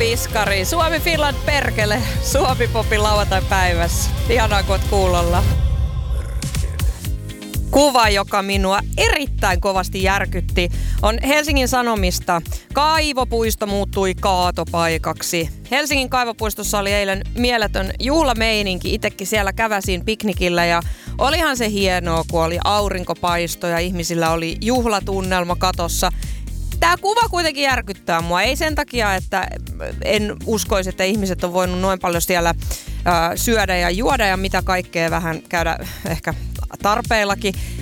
Viskari. Suomi Finland perkele. Suomi-popin lauantai-päivässä. Ihanaa, kun oot kuulolla. Kuva, joka minua erittäin kovasti järkytti, on Helsingin Sanomista. Kaivopuisto muuttui kaatopaikaksi. Helsingin kaivopuistossa oli eilen mieletön juhlameininki. Itsekin siellä käväsin piknikillä ja olihan se hienoa, kun oli aurinkopaisto ja ihmisillä oli juhlatunnelma katossa. Tämä kuva kuitenkin järkyttää mua. Ei sen takia, että en uskoisi, että ihmiset on voinut noin paljon siellä syödä ja juoda ja mitä kaikkea vähän käydä ehkä tarpeillakin.